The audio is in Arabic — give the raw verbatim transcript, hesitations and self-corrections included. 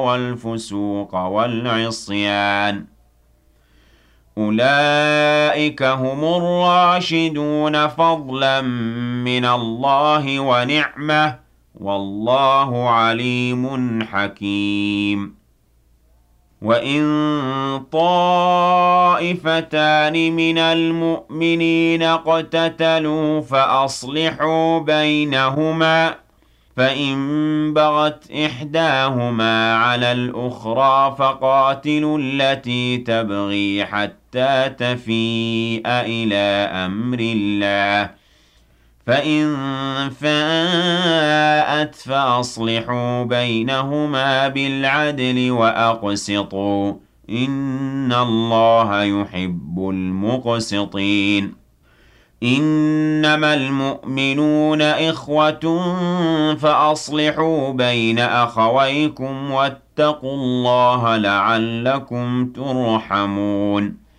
والفسوق والعصيان أولئك هم الراشدون فضلا من الله ونعمة والله عليم حكيم وإن طائفتان من المؤمنين اقتتلوا فأصلحوا بينهما فإن بغت إحداهما على الأخرى فقاتلوا التي تبغي حتى تفيء إلى أمر الله فإن فاءت فأصلحوا بينهما بالعدل وأقسطوا إن الله يحب المقسطين إنما المؤمنون إخوة فأصلحوا بين أخويكم واتقوا الله لعلكم ترحمون